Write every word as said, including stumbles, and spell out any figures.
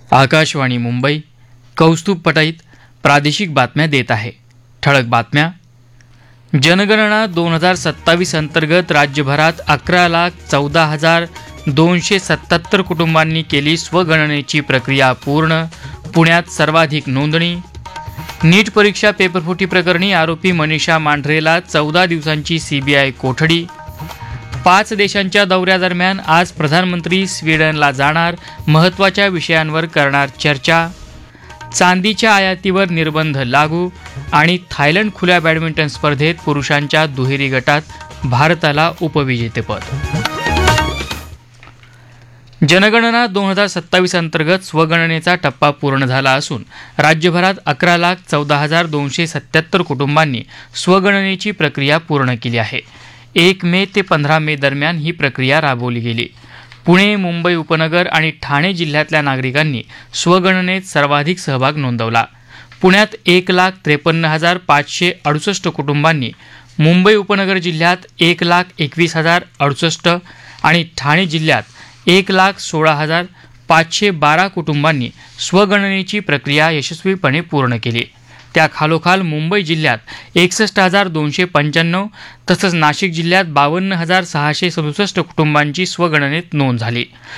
आकाशवाणी मुंबई कौस्तुभ पटाईत प्रादेशिक बातम्या देत आहे. ठळक बातम्या. जनगणना दोन हजार सत्तावीस अंतर्गत राज्यभरात अकरा लाख चौदा हजार दोनशे सत्याहत्तर कुटुंबांनी केली स्वगणनेची प्रक्रिया पूर्ण. पुण्यात सर्वाधिक नोंदणी. नीट परीक्षा पेपरफुटी प्रकरणी आरोपी मनीषा मांढरेला चौदा दिवसांची सीबीआय कोठडी. पाच देशांच्या दौऱ्यादरम्यान आज प्रधानमंत्री स्वीडनला जाणार. महत्त्वाच्या विषयांवर करणार चर्चा. चांदीच्या आयातीवर निर्बंध लागू. आणि थायलंड खुल्या बॅडमिंटन स्पर्धेत पुरुषांच्या दुहेरी गटात भारताला उपविजेतेपद. जनगणना दोन हजार सत्तावीस अंतर्गत स्वगणनेचा टप्पा पूर्ण झाला असून राज्यभरात अकरा लाख चौदा हजार दोनशे सत्याहत्तर कुटुंबांनी स्वगणनेची प्रक्रिया पूर्ण केली आहे. एक मे ते पंधरा मे दरम्यान ही प्रक्रिया राबवली गेली. पुणे, मुंबई उपनगर आणि ठाणे जिल्ह्यातल्या नागरिकांनी स्वगणनेत सर्वाधिक सहभाग नोंदवला. पुण्यात एक लाख त्रेपन्न हजार पाचशे अडुसष्ट कुटुंबांनी, मुंबई उपनगर जिल्ह्यात एक लाख एकवीस हजार अडुसष्ट आणि ठाणे जिल्ह्यात एक लाख सोळा हजार पाचशे बारा कुटुंबांनी स्वगणनेची प्रक्रिया यशस्वीपणे पूर्ण केली. त्या खालोखाल मुंबई जिल्ह्यात एकसष्ट हजार दोनशे पंच्याण्णव तसंच नाशिक जिल्ह्यात बावन्न हजार सहाशे सदुसष्ट कुटुंबांची स्वगणनेत नोंद झाली.